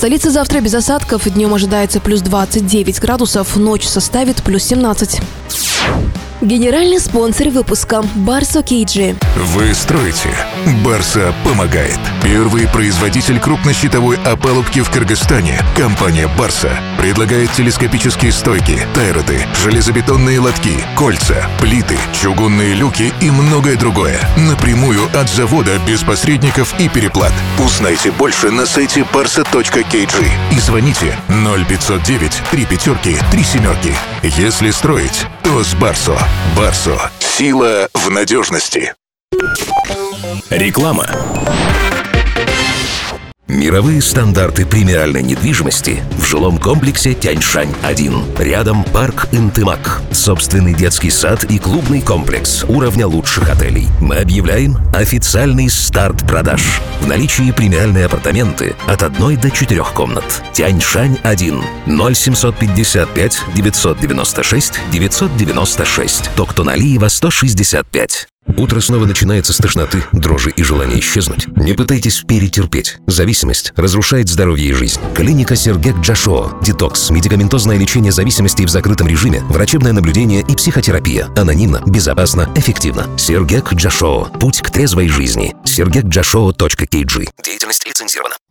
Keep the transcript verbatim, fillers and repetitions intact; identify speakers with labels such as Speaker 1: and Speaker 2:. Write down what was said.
Speaker 1: столице завтра без осадков. Днем ожидается плюс двадцать девять градусов, ночь составит плюс семнадцать. Генеральный спонсор выпуска – Барсо Кейджи.
Speaker 2: Вы строите? Барса помогает. Первый производитель крупнощитовой опалубки в Кыргызстане. Компания Барса предлагает телескопические стойки, тайроты, железобетонные лотки, кольца, плиты, чугунные люки и многое другое. Напрямую от завода, без посредников и переплат. Узнайте больше на сайте барса точка кей джи и звоните ноль пятьсот девять три пятерки три семерки. Если строить, то с Барсо. Барсо. Сила в надежности.
Speaker 3: Реклама. Мировые стандарты премиальной недвижимости в жилом комплексе Тяньшань один. Рядом парк Интымак, собственный детский сад и клубный комплекс уровня лучших отелей. Мы объявляем официальный старт продаж. В наличии премиальные апартаменты от одной до четырех комнат. Тяньшань один. ноль семьсот пятьдесят пять девятьсот девяносто шесть девятьсот девяносто шесть. Токтоналиева сто шестьдесят пять. Утро снова начинается с тошноты, дрожи и желания исчезнуть. Не пытайтесь перетерпеть. Зависимость разрушает здоровье и жизнь. Клиника Сергек Джашоу. Детокс, медикаментозное лечение зависимости в закрытом режиме, врачебное наблюдение и психотерапия. Анонимно, безопасно, эффективно. Сергек Джашоу. Путь к трезвой жизни. сергек джашоу точка кей джи. Деятельность лицензирована.